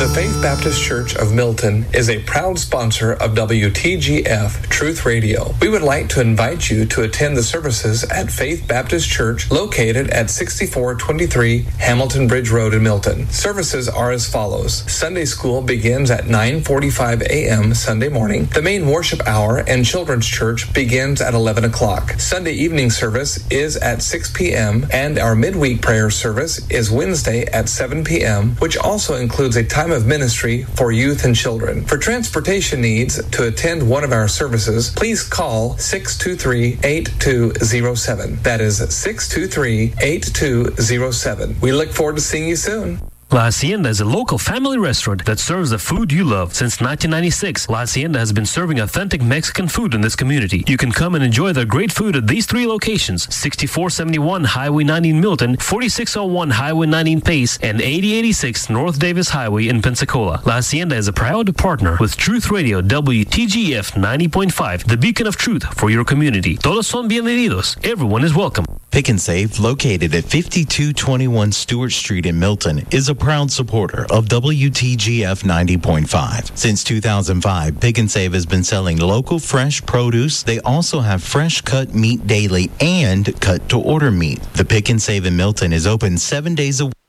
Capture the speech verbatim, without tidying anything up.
The Faith Baptist Church of Milton is a proud sponsor of W T G F Truth Radio. We would like to invite you to attend the services at Faith Baptist Church located at sixty-four twenty-three Hamilton Bridge Road in Milton. Services are as follows. Sunday school begins at nine forty-five a.m. Sunday morning. The main worship hour and children's church begins at eleven o'clock. Sunday evening service is at six p.m. and our midweek prayer service is Wednesday at seven p.m., which also includes a time of ministry for youth and children. For transportation needs to attend one of our services, please call six two three, eight two zero seven. That is six two three, eight two zero seven. We look forward to seeing you soon. La Hacienda is a local family restaurant that serves the food you love. Since nineteen ninety-six, La Hacienda has been serving authentic Mexican food in this community. You can come and enjoy their great food at these three locations: sixty-four seventy-one Highway ninety in Milton, forty-six oh one Highway ninety in Pace, and eighty eighty-six North Davis Highway in Pensacola. La Hacienda is a proud partner with Truth Radio W T G F ninety point five, the beacon of truth for your community. Todos son bienvenidos. Everyone is welcome. Pick and Save, located at fifty-two twenty-one Stewart Street in Milton, is a proud supporter of W T G F ninety point five. Since two thousand five, Pick and Save has been selling local fresh produce. They also have fresh cut meat daily and cut to order meat. The Pick and Save in Milton is open seven days a week.